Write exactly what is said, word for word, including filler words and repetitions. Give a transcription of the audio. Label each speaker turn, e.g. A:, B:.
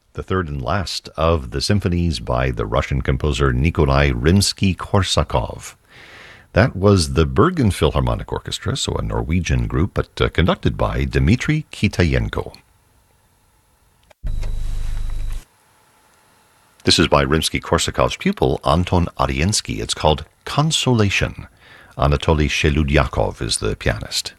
A: The third and last of the symphonies by the Russian composer Nikolai Rimsky-Korsakov. That was the Bergen Philharmonic Orchestra, so a Norwegian group, but uh, conducted by Dmitry Kitayenko. This is by Rimsky-Korsakov's pupil, Anton Ariensky. It's called Consolation. Anatoly Sheludyakov is the pianist.